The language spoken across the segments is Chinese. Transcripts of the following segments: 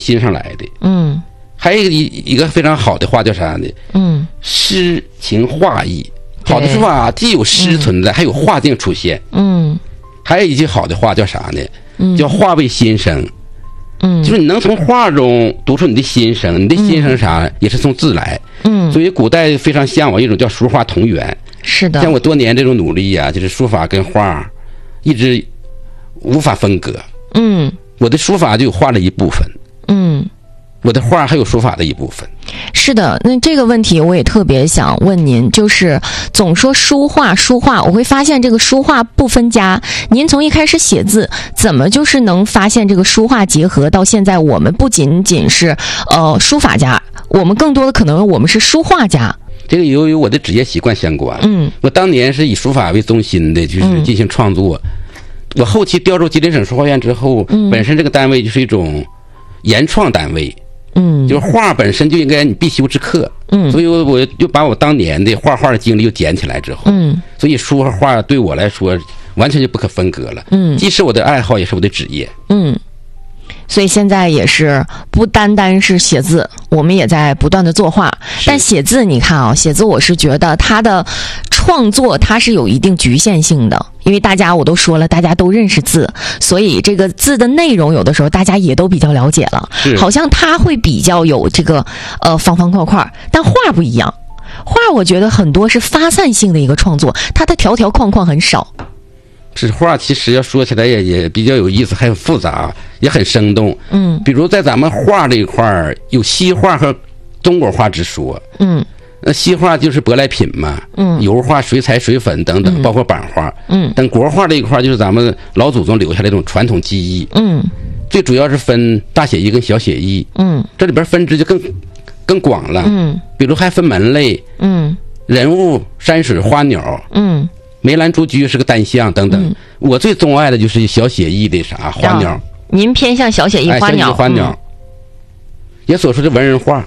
心上来的。还有一个非常好的话叫啥呢？诗情画意。好的书法既有诗存在，还有画境出现。还有一句好的话叫啥呢？叫画为心声。就是你能从画中读出你的心声，你的心声啥也是从字来。所以古代非常向往一种叫书画同源。 是的， 像我多年这种努力啊，就是书法跟画一直无法分割。我的书法就有画的一部分。我的画还有书法的一部分。 是的，那这个问题我也特别想问您，就是总说书画，我会发现这个书画不分家。您从一开始写字，怎么就是能发现这个书画结合？到现在我们不仅仅是书法家，我们更多的可能我们是书画家。 这个由于我的职业习惯相关。我当年是以书法为中心的，就是进行创作。我后期调入吉林省书画院之后，本身这个单位就是一种研创单位。就是画本身就应该你必修之课。所以我就把我当年的画的经历又捡起来之后，所以书和画对我来说完全就不可分割了。既是我的爱好，也是我的职业。 所以现在也是不单单是写字，我们也在不断的作画。但写字你看啊，写字我是觉得它的创作它是有一定局限性的，因为我都说了，大家都认识字，所以这个字的内容有的时候大家也都比较了解了，好像它会比较有这个方方块块，但画不一样。画我觉得很多是发散性的一个创作，它的条条框框很少。 是画其实要说起来也比较有意思，还很复杂，也很生动。比如在咱们画这一块有西画和中国画之说。那西画就是舶来品嘛，油画、水彩、水粉等等，包括版画。但国画这一块就是咱们老祖宗留下的一种传统技艺。最主要是分大写意跟小写意。这里边分支就更广了。比如还分门类。人物、山水、花鸟。梅兰竹菊是个单项等等。我最钟爱的就是小写意的花鸟。 您偏向小写意花鸟。 花鸟。也所说的文人画。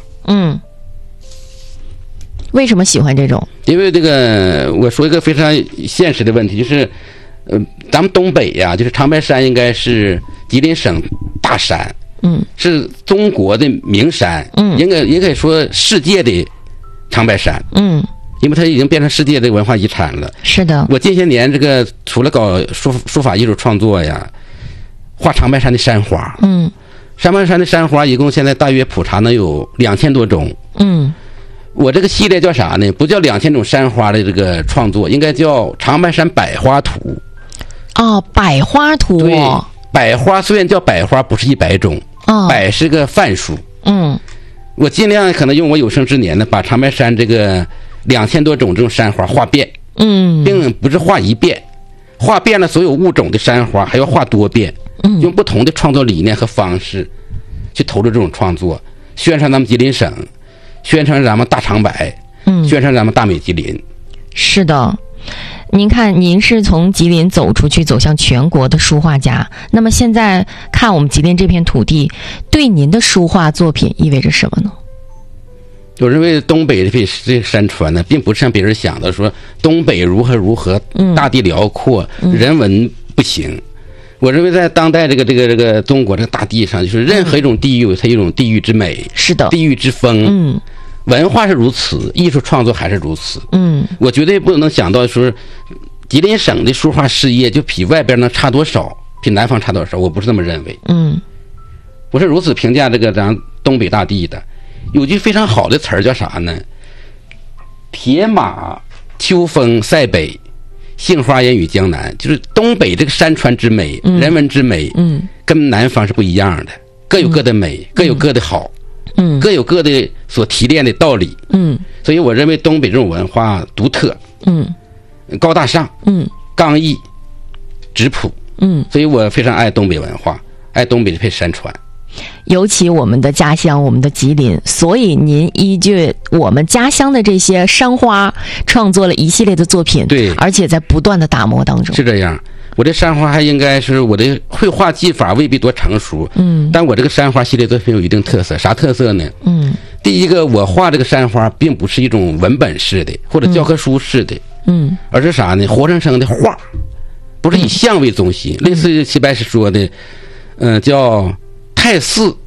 为什么喜欢这种？ 因为这个，我说一个非常现实的问题，就是，咱们东北呀，就是长白山应该是吉林省大山，是中国的名山，也可以说世界的长白山，因为它已经变成世界的文化遗产了。 是的。我近些年这个除了搞书法艺术创作呀，画长白山的山花，长白山的山花一共现在大约普查能有2000多种。我这个系列叫啥呢？不叫2000种山花的这个创作，应该叫长白山百花图。 百花图。 对，百花虽然叫百花，不是100种。百是个范数。我尽量可能用我有生之年呢，把长白山这个2000多种这种山花画遍。并不是画一遍，画遍了所有物种的山花，还要画多遍。用不同的创作理念和方式去投入这种创作，宣传咱们吉林省，宣传咱们大长白，宣传咱们大美吉林。 是的。您看，您是从吉林走出去，走向全国的书画家。那么现在看我们吉林这片土地，对您的书画作品意味着什么呢？ 我认为东北这山川呢，并不是像别人想的说东北如何，大地辽阔，人文不行。我认为在当代这个中国这个大地上，就是任何一种地域，它有一种地域之美， 是的， 地域之风。文化是如此，艺术创作还是如此。我绝对不能想到说吉林省的书画事业就比外边能差多少，比南方差多少，我不是这么认为。我是如此评价这个咱东北大地的。有句非常好的词儿叫啥呢？铁马秋风塞北，杏花烟雨江南。就是东北这个山川之美，人文之美，跟南方是不一样的，各有各的美，各有各的好，各有各的所提炼的道理。所以我认为东北这种文化独特，高大上，刚毅质朴，所以我非常爱东北文化，爱东北这片山川。 尤其我们的家乡，我们的吉林，所以您依据我们家乡的这些山花，创作了一系列的作品。 对， 而且在不断的打磨当中。 是这样。我这山花还应该是我的绘画技法未必多成熟，但我这个山花系列作品有一定特色。啥特色呢？第一个，我画这个山花并不是一种文本式的或者教科书式的，而是啥呢？活生生的画，不是以象为中心，类似于齐白石说的，叫太似